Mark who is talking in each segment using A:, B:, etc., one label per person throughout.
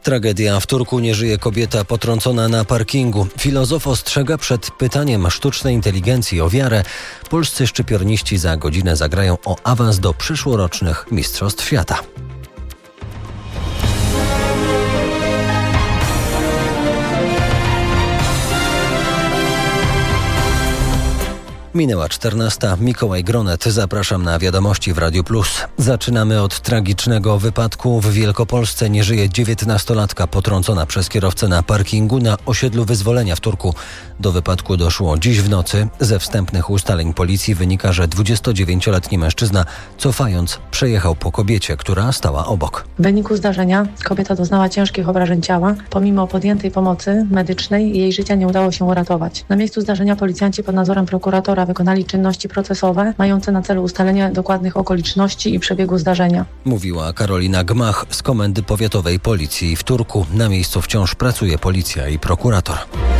A: Tragedia w Turku. Nie żyje kobieta potrącona na parkingu. Filozof ostrzega przed pytaniem sztucznej inteligencji o wiarę. Polscy szczypiorniści za godzinę zagrają o awans do przyszłorocznych Mistrzostw Świata. Minęła 14. Mikołaj Gronet. Zapraszam na wiadomości w Radiu Plus. Zaczynamy od tragicznego wypadku. W Wielkopolsce nie żyje 19-latka potrącona przez kierowcę na parkingu na osiedlu Wyzwolenia w Turku. Do wypadku doszło dziś w nocy. Ze wstępnych ustaleń policji wynika, że 29-letni mężczyzna, cofając, przejechał po kobiecie, która stała obok.
B: W wyniku zdarzenia kobieta doznała ciężkich obrażeń ciała. Pomimo podjętej pomocy medycznej jej życia nie udało się uratować. Na miejscu zdarzenia policjanci pod nadzorem prokuratora wykonali czynności procesowe mające na celu ustalenie dokładnych okoliczności i przebiegu zdarzenia.
A: Mówiła Karolina Gmach z Komendy Powiatowej Policji w Turku. Na miejscu wciąż pracuje policja i prokurator.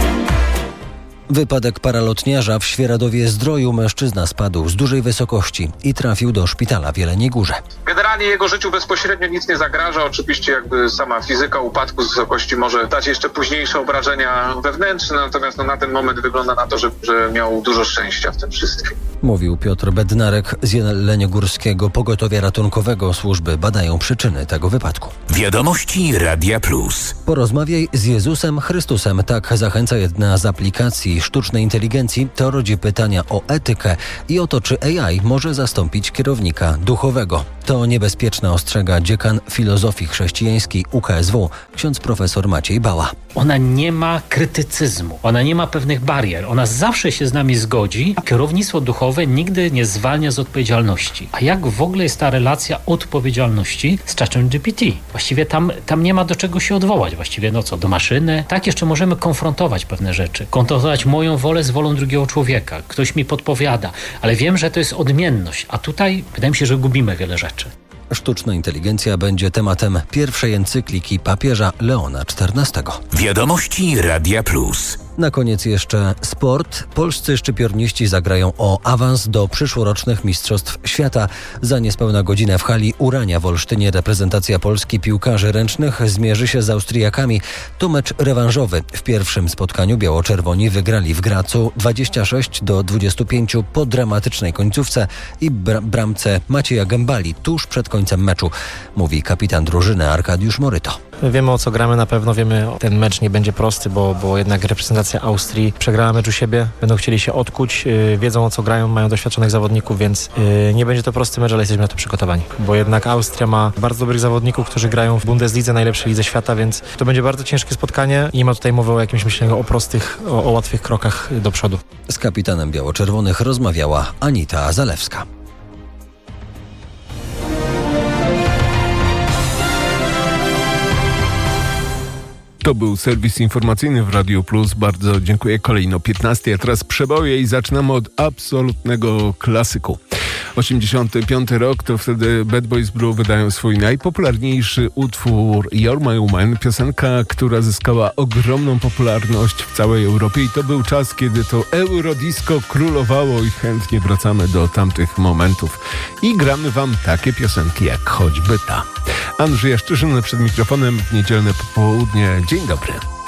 A: Wypadek paralotniarza w Świeradowie-Zdroju. Mężczyzna spadł z dużej wysokości i trafił do szpitala w Jeleniej Górze.
C: Generalnie jego życiu bezpośrednio nic nie zagraża. Oczywiście sama fizyka upadku z wysokości może dać jeszcze późniejsze obrażenia wewnętrzne, natomiast na ten moment wygląda na to, że miał dużo szczęścia w tym wszystkim.
A: Mówił Piotr Bednarek z Jeleniogórskiego Pogotowia Ratunkowego. Służby badają przyczyny tego wypadku.
D: Wiadomości Radia Plus.
A: Porozmawiaj z Jezusem Chrystusem. Tak zachęca jedna z aplikacji sztucznej inteligencji. To rodzi pytania o etykę i o to, czy AI może zastąpić kierownika duchowego. To niebezpieczne, ostrzega dziekan filozofii chrześcijańskiej UKSW, ksiądz profesor Maciej Bała.
E: Ona nie ma krytycyzmu, ona nie ma pewnych barier, ona zawsze się z nami zgodzi, a kierownictwo duchowe nigdy nie zwalnia z odpowiedzialności. A jak w ogóle jest ta relacja odpowiedzialności z ChatGPT? Właściwie tam nie ma do czego się odwołać, właściwie do maszyny. Tak, jeszcze możemy konfrontować pewne rzeczy, konfrontować moją wolę z wolą drugiego człowieka. Ktoś mi podpowiada, ale wiem, że to jest odmienność, a tutaj wydaje mi się, że gubimy wiele rzeczy.
A: Sztuczna inteligencja będzie tematem pierwszej encykliki papieża Leona XIV.
D: Wiadomości Radia Plus.
A: Na koniec jeszcze sport. Polscy szczypiorniści zagrają o awans do przyszłorocznych Mistrzostw Świata. Za niespełna godzinę w hali Urania w Olsztynie reprezentacja Polski piłkarzy ręcznych zmierzy się z Austriakami. To mecz rewanżowy. W pierwszym spotkaniu biało-czerwoni wygrali w Gracu 26-25 po dramatycznej końcówce i bramce Macieja Gębali tuż przed końcem meczu, mówi kapitan drużyny Arkadiusz Moryto.
F: Wiemy, o co gramy na pewno, wiemy, ten mecz nie będzie prosty, bo jednak reprezentacja Austrii przegrała mecz u siebie, będą chcieli się odkuć, wiedzą, o co grają, mają doświadczonych zawodników, więc nie będzie to prosty mecz, ale jesteśmy na to przygotowani, bo jednak Austria ma bardzo dobrych zawodników, którzy grają w Bundeslidze, najlepszej lidze świata, więc to będzie bardzo ciężkie spotkanie i nie ma tutaj mowy o jakimś myśleniu o prostych, o łatwych krokach do przodu.
A: Z kapitanem biało-czerwonych rozmawiała Anita Zalewska.
G: To był serwis informacyjny w Radiu Plus. Bardzo dziękuję. Kolejno 15, a teraz przeboje i zaczynamy od absolutnego klasyku. 85 rok, to wtedy Bad Boys Blue wydają swój najpopularniejszy utwór You're My Woman, piosenka, która zyskała ogromną popularność w całej Europie i to był czas, kiedy to Eurodisco królowało i chętnie wracamy do tamtych momentów. I gramy wam takie piosenki jak choćby ta. Andrzej Jaszczyszyn przed mikrofonem w niedzielne popołudnie. Dzień dobry.